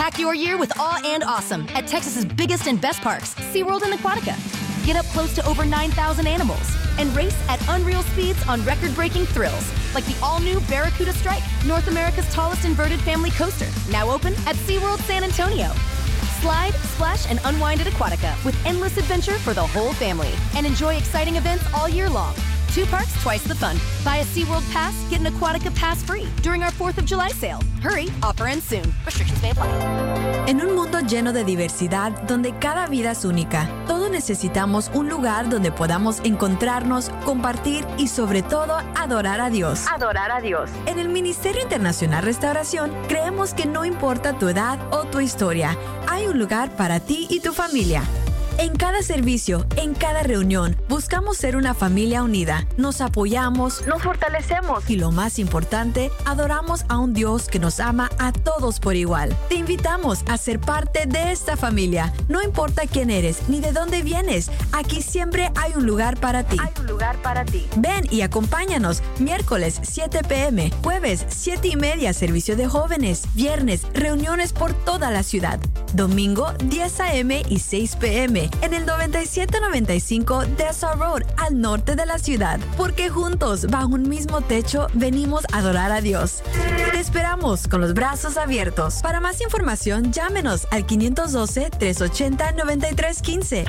Pack your year with awe and awesome at Texas's biggest and best parks, SeaWorld and Aquatica. Get up close to over 9,000 animals and race at unreal speeds on record-breaking thrills, like the all-new Barracuda Strike, North America's tallest inverted family coaster, now open at SeaWorld San Antonio. Slide, splash, and unwind at Aquatica with endless adventure for the whole family. And enjoy exciting events all year long. 2 parks, twice the fun. Buy a SeaWorld pass, get an Aquatica pass free during our 4th of July sale. Hurry, offer ends soon. Restrictions may apply. En un mundo lleno de diversidad, donde cada vida es única, todos necesitamos un lugar donde podamos encontrarnos, compartir y sobre todo adorar a Dios. Adorar a Dios. En el Ministerio Internacional Restauración, creemos que no importa tu edad o tu historia, hay un lugar para ti y tu familia. En cada servicio, en cada reunión, buscamos ser una familia unida. Nos apoyamos, nos fortalecemos y lo más importante, adoramos a un Dios que nos ama a todos por igual. Te invitamos a ser parte de esta familia. No importa quién eres ni de dónde vienes, aquí siempre hay un lugar para ti. Hay un lugar para ti. Ven y acompáñanos. Miércoles 7 p.m., jueves 7:30 servicio de jóvenes, viernes reuniones por toda la ciudad, domingo 10 a.m. y 6 p.m. en el 9795 Dessa Road, al norte de la ciudad. Porque juntos, bajo un mismo techo, venimos a adorar a Dios. Te esperamos con los brazos abiertos. Para más información, llámenos al 512-380-9315.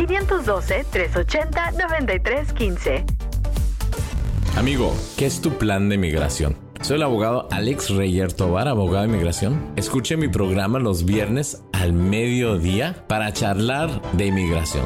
512-380-9315. Amigo, ¿qué es tu plan de migración? Soy el abogado Alex Reyer Tovar, abogado de inmigración. Escuche mi programa los viernes al mediodía para charlar de inmigración.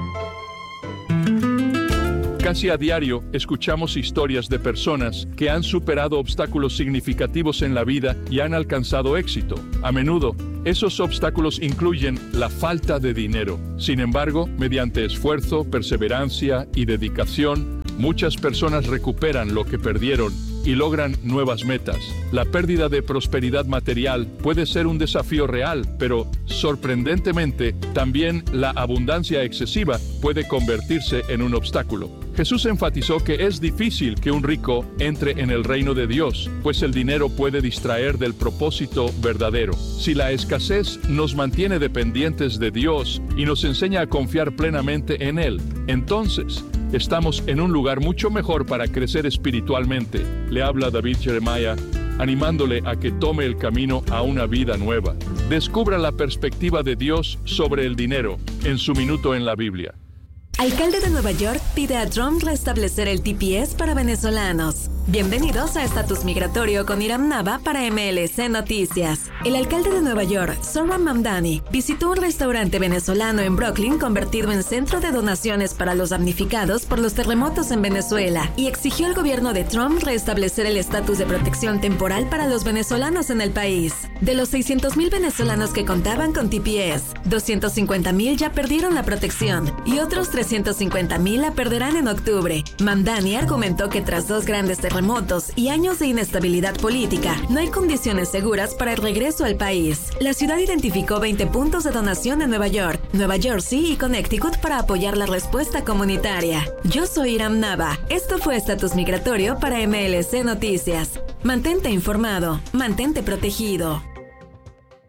Casi a diario escuchamos historias de personas que han superado obstáculos significativos en la vida y han alcanzado éxito. A menudo, esos obstáculos incluyen la falta de dinero. Sin embargo, mediante esfuerzo, perseverancia y dedicación, muchas personas recuperan lo que perdieron y logran nuevas metas. La pérdida de prosperidad material puede ser un desafío real, pero sorprendentemente, también la abundancia excesiva puede convertirse en un obstáculo. Jesús enfatizó que es difícil que un rico entre en el reino de Dios, pues el dinero puede distraer del propósito verdadero. Si la escasez nos mantiene dependientes de Dios y nos enseña a confiar plenamente en Él, entonces estamos en un lugar mucho mejor para crecer espiritualmente. Le habla David Jeremiah, animándole a que tome el camino a una vida nueva. Descubra la perspectiva de Dios sobre el dinero en su minuto en la Biblia. Alcalde de Nueva York pide a Trump restablecer el TPS para venezolanos. Bienvenidos a Estatus Migratorio con Iram Nava para MLC Noticias. El alcalde de Nueva York, Zohran Mamdani, visitó un restaurante venezolano en Brooklyn convertido en centro de donaciones para los damnificados por los terremotos en Venezuela y exigió al gobierno de Trump restablecer el estatus de protección temporal para los venezolanos en el país. De los 600,000 venezolanos que contaban con TPS, 250,000 ya perdieron la protección y otros 350,000 la perderán en octubre. Mamdani argumentó que tras 2 grandes terremotos y años de inestabilidad política, no hay condiciones seguras para el regreso al país. La ciudad identificó 20 puntos de donación en Nueva York, Nueva Jersey y Connecticut para apoyar la respuesta comunitaria. Yo soy Iram Nava. Esto fue Estatus Migratorio para MLC Noticias. Mantente informado, mantente protegido.